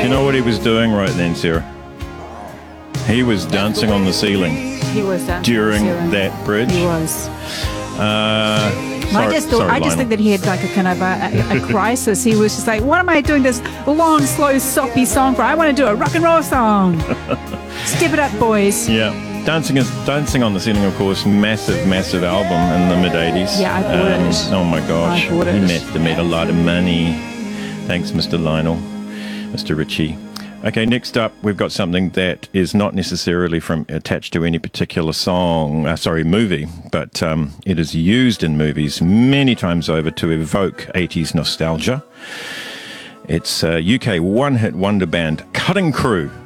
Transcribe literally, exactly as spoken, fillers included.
Do you know what he was doing right then, Sarah? He was dancing on the ceiling. He was dancing during on the ceiling. that bridge. He was. Uh, I sorry, just thought, sorry, I just Lionel. think that he had like a kind of a, a, a crisis. He was just like, what am I doing this long, slow, soppy song for? I want to do a rock and roll song. Step it up, boys. Yeah. Dancing is Dancing on the Ceiling, of course, massive, massive album in the mid eighties. Yeah, I bought it. Oh my gosh. I bought He it. must have made a lot of money. Thanks, Mister Lionel, Mister Ritchie. Okay, next up, we've got something that is not necessarily from attached to any particular song, uh, sorry, movie, but um, it is used in movies many times over to evoke eighties nostalgia. It's a U K one-hit wonder band, Cutting Crew.